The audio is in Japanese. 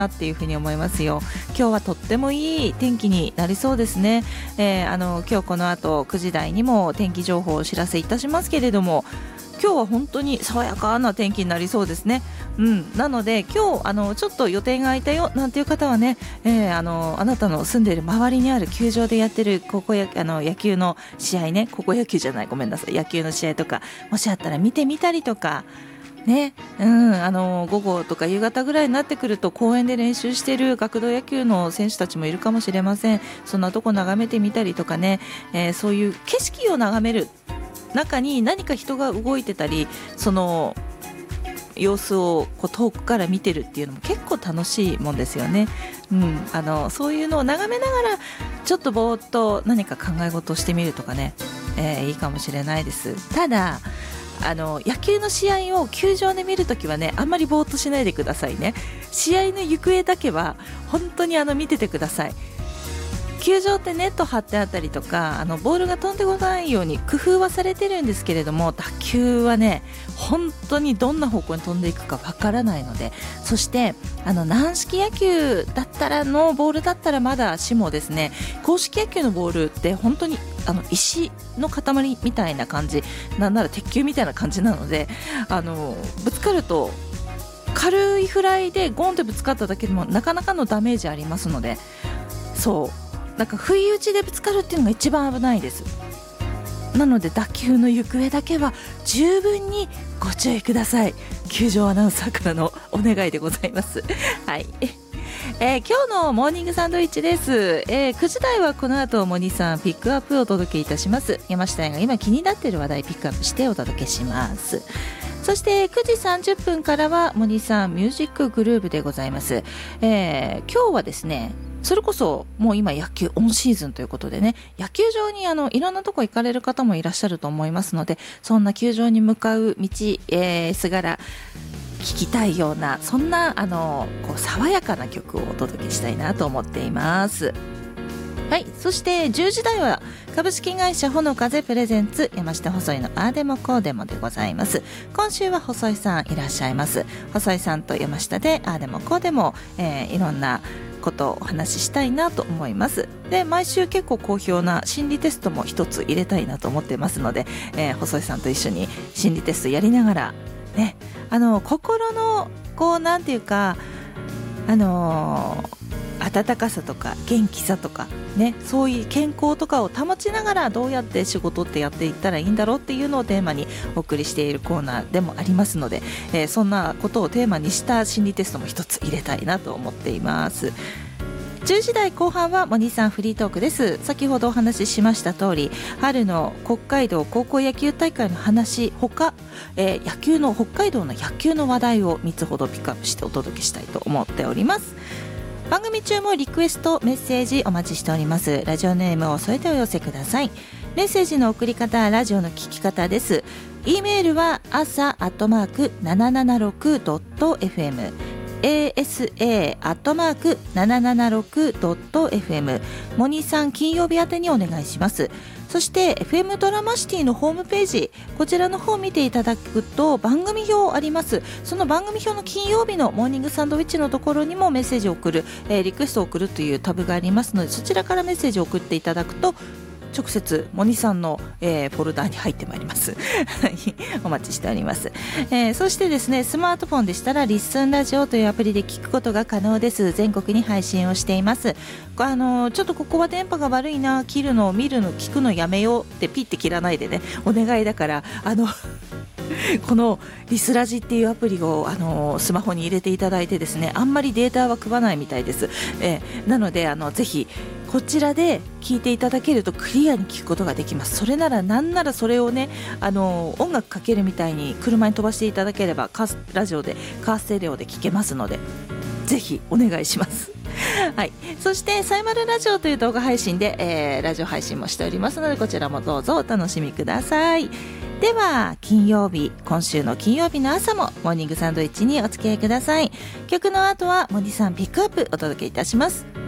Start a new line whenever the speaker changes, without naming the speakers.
っていうふうに思いますよ。今日はとってもいい天気になりそうですね。今日この後9時台にも天気情報をお知らせいたしますけれども、今日は本当に爽やかな天気になりそうですね。なので今日ちょっと予定が空いたよなんていう方はね、あなたの住んでいる周りにある球場でやってる野球の試合ね、高校野球じゃない、ごめんなさい、野球の試合とかもしあったら見てみたりとかね、午後とか夕方ぐらいになってくると公園で練習している学童野球の選手たちもいるかもしれません。そんなとこ眺めてみたりとかね、そういう景色を眺める中に何か人が動いてたり、その様子を遠くから見てるっていうのも結構楽しいもんですよね。そういうのを眺めながらちょっとぼーっと何か考え事をしてみるとかね、いいかもしれないです。ただ野球の試合を球場で見るときはね、あんまりぼーっとしないでくださいね。試合の行方だけは本当に見ててください。球場ってネット張ってあったりとか、ボールが飛んでこないように工夫はされてるんですけれども、打球はね本当にどんな方向に飛んでいくかわからないので、そして軟式野球だったらのボールだったらまだしもですね、硬式野球のボールって本当に石の塊みたいな感じ、なんなら鉄球みたいな感じなので、ぶつかると軽いフライでゴンってぶつかっただけでもなかなかのダメージありますので、なんか不意打ちでぶつかるっていうのが一番危ないです。なので打球の行方だけは十分にご注意ください。球場アナウンサーからのお願いでございます。はい、今日のモーニングサンドイッチです。9時台はこの後モニさんピックアップをお届けいたします。山下が今気になっている話題ピックアップしてお届けします。そして9時30分からはモニさんミュージックグルーヴでございます。今日はですね、それこそもう今野球オンシーズンということでね、野球場にいろんなとこ行かれる方もいらっしゃると思いますので、そんな球場に向かう道すがら聴きたいような、そんな爽やかな曲をお届けしたいなと思っています。はい、そして10時台は株式会社ほの風プレゼンツ山下細井のあーでもこうでもでございます。今週は細井さんいらっしゃいます。細井さんと山下であーでもこうでも、いろんなことをお話ししたいなと思います。で、毎週結構好評な心理テストも一つ入れたいなと思ってますので、細井さんと一緒に心理テストやりながらね、心のなんていうか温かさとか元気さとかね、そういう健康とかを保ちながらどうやって仕事ってやっていったらいいんだろうっていうのをテーマにお送りしているコーナーでもありますので、そんなことをテーマにした心理テストも一つ入れたいなと思っています。10時台後半はモニさんフリートークです。先ほどお話ししました通り、春の北海道高校野球大会の話ほか、北海道の野球の話題を3つほどピックアップしてお届けしたいと思っております。番組中もリクエストメッセージお待ちしております。ラジオネームを添えてお寄せください。メッセージの送り方、ラジオの聞き方です。 E メールはasa@776.fm asa@776.fm モニさん金曜日宛てにお願いします。そして FM ドラマシティのホームページ、こちらの方を見ていただくと番組表あります。その番組表の金曜日のモーニングサンドウィッチのところにもメッセージを送る、リクエストを送るというタブがありますので、そちらからメッセージを送っていただくと直接モニさんの、フォルダに入ってまいりますお待ちしております。そしてですね、スマートフォンでしたらリッスンラジオというアプリで聞くことが可能です。全国に配信をしています。ちょっとここは電波が悪いな、切るの見るの聞くのやめようってピッて切らないでね、お願いだからこのリスラジっていうアプリをスマホに入れていただいてですね、あんまりデータは食わないみたいです。なのでぜひこちらで聞いていただけるとクリアに聞くことができます。それならなんならそれをね、音楽かけるみたいに車に飛ばしていただければラジオでカーステレオで聞けますので、ぜひお願いしますはい、そしてサイマルラジオという動画配信で、ラジオ配信もしておりますので、こちらもどうぞお楽しみください。では今週の金曜日の朝もモーニングサンドイッチにお付き合いください。曲の後はモニさんピックアップお届けいたします。